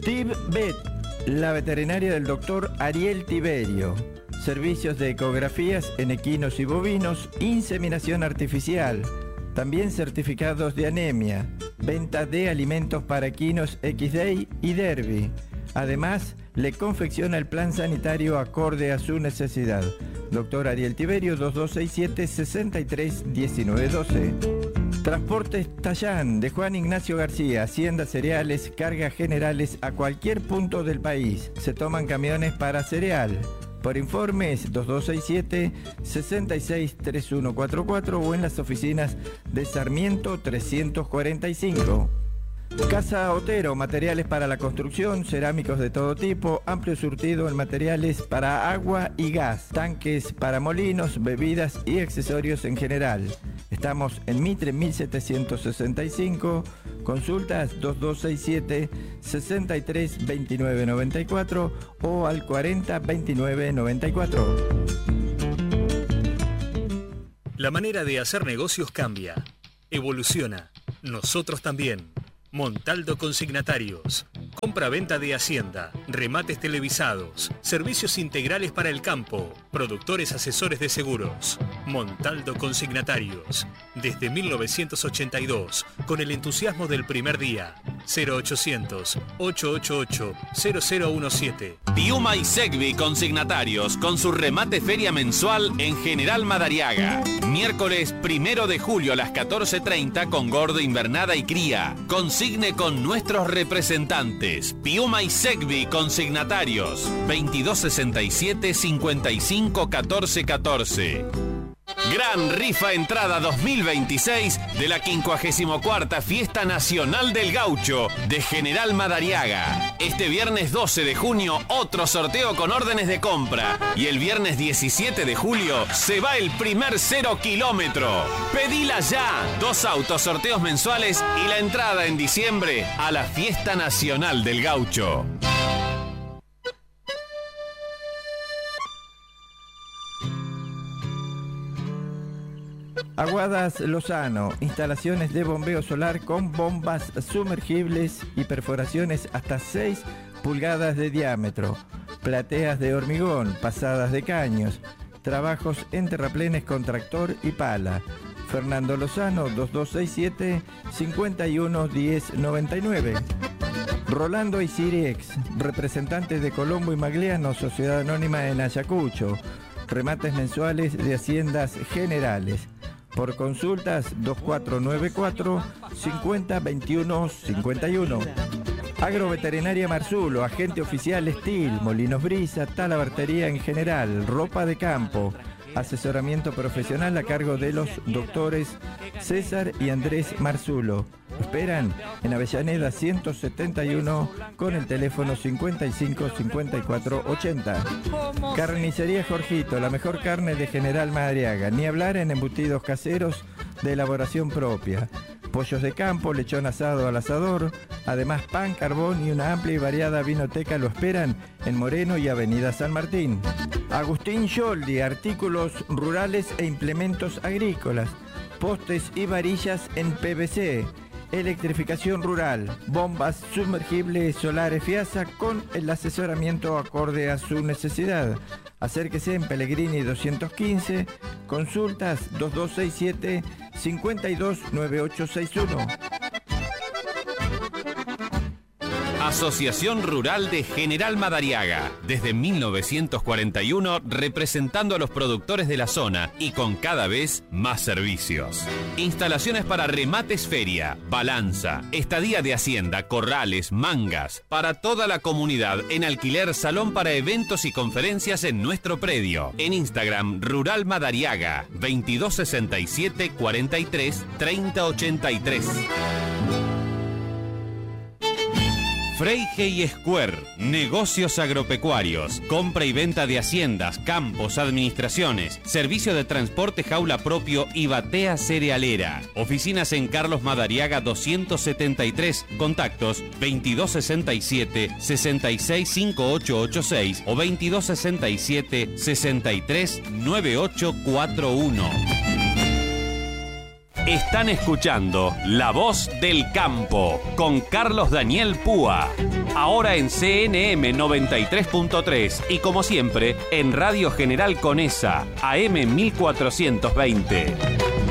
TibVet, la veterinaria del doctor Ariel Tiberio. Servicios de ecografías en equinos y bovinos, inseminación artificial, también certificados de anemia, venta de alimentos para equinos XDay y Derby. Además, le confecciona el plan sanitario acorde a su necesidad. Doctor Ariel Tiberio, 2267-631912. Transportes Tallán, de Juan Ignacio García, Hacienda Cereales, cargas generales a cualquier punto del país. Se toman camiones para cereal. Por informes, 2267-663144 o en las oficinas de Sarmiento 345. Casa Otero, materiales para la construcción, cerámicos de todo tipo, amplio surtido en materiales para agua y gas, tanques para molinos, bebidas y accesorios en general. Estamos en Mitre 1765, consultas 2267-632994 o al 402994. La manera de hacer negocios cambia, evoluciona, nosotros también. Montaldo Consignatarios. Compra-venta de hacienda, remates televisados, servicios integrales para el campo, productores asesores de seguros. Montaldo Consignatarios. Desde 1982, con el entusiasmo del primer día. 0800-888-0017. Piuma y Segvi Consignatarios, con su remate feria mensual en General Madariaga. Miércoles 1 de julio a las 14:30 con gordo, invernada y cría. Consigne con nuestros representantes. Piuma y Segvi Consignatarios. 2267-551414. Gran rifa entrada 2026 de la 54ª Fiesta Nacional del Gaucho de General Madariaga. Este viernes 12 de junio, otro sorteo con órdenes de compra. Y el viernes 17 de julio se va el primer 0 kilómetro. Pedila ya. 2 autos, sorteos mensuales y la entrada en diciembre a la Fiesta Nacional del Gaucho. Aguadas Lozano, instalaciones de bombeo solar con bombas sumergibles y perforaciones hasta 6 pulgadas de diámetro, plateas de hormigón, pasadas de caños, trabajos en terraplenes con tractor y pala. Fernando Lozano, 2267-511099. Rolando Isiriex, representantes de Colombo y Magliano, Sociedad Anónima en Ayacucho. Remates mensuales de haciendas generales. Por consultas 2494-502151. Agroveterinaria Marzulo, agente oficial Estil, Molinos Brisa, talabartería en general, ropa de campo, asesoramiento profesional a cargo de los doctores César y Andrés Marzulo. Esperan en Avellaneda 171 con el teléfono 55 54 80. Carnicería Jorgito, la mejor carne de General Madariaga, ni hablar en embutidos caseros de elaboración propia. Pollos de campo, lechón asado al asador, además pan, carbón y una amplia y variada vinoteca lo esperan en Moreno y Avenida San Martín. Agustín Yoldi, artículos rurales e implementos agrícolas, postes y varillas en PVC, electrificación rural, bombas sumergibles solares FIASA con el asesoramiento acorde a su necesidad. Acérquese en Pellegrini 215, consultas 2267-529861. Asociación Rural de General Madariaga, desde 1941 representando a los productores de la zona y con cada vez más servicios. Instalaciones para remates feria, balanza, estadía de hacienda, corrales, mangas, para toda la comunidad en alquiler, salón para eventos y conferencias en nuestro predio. En Instagram, Rural Madariaga, 2267 43 30 83. Freige y Square, negocios agropecuarios, compra y venta de haciendas, campos, administraciones, servicio de transporte jaula propio y batea cerealera. Oficinas en Carlos Madariaga 273, contactos 2267-665886 o 2267-639841. Están escuchando La Voz del Campo con Carlos Daniel Púa. Ahora en CNM 93.3 y como siempre en Radio General Conesa, AM 1420.